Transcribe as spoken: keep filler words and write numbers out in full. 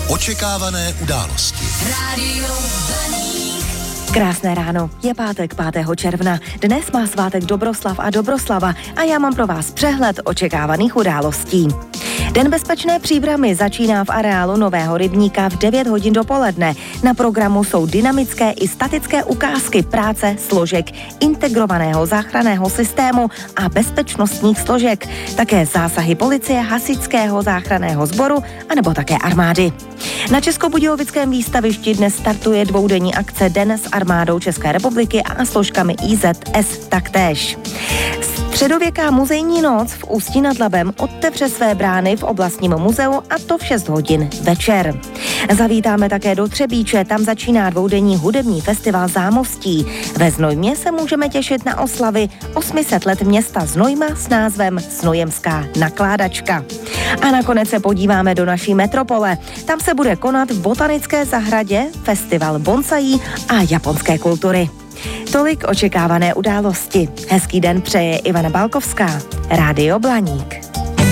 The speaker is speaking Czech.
Očekávané události. Rádio Blaník. Krásné ráno, je pátek pátého června. Dnes má svátek Dobroslav a Dobroslava a já mám pro vás přehled očekávaných událostí. Den bezpečné příbramy začíná v areálu Nového rybníka v devět hodin dopoledne. Na programu jsou dynamické i statické ukázky práce složek integrovaného záchranného systému a bezpečnostních složek, také zásahy policie, hasičského záchranného sboru anebo také armády. Na Českobudějovickém výstavišti dnes startuje dvoudenní akce Den s armádou České republiky a složkami I Z S taktéž. Středověká muzejní noc v Ústí nad Labem otevře své brány v oblastním muzeu a to v šest hodin večer. Zavítáme také do Třebíče, tam začíná dvoudenní hudební festival Zámostí. Ve Znojmě se můžeme těšit na oslavy osm set let města Znojma s názvem Znojemská nakládačka. A nakonec se podíváme do naší metropole. Tam se bude konat v botanické zahradě festival bonsaí a japonské kultury. Tolik očekávané události. Hezký den přeje Ivana Balkovská. Rádio Blaník.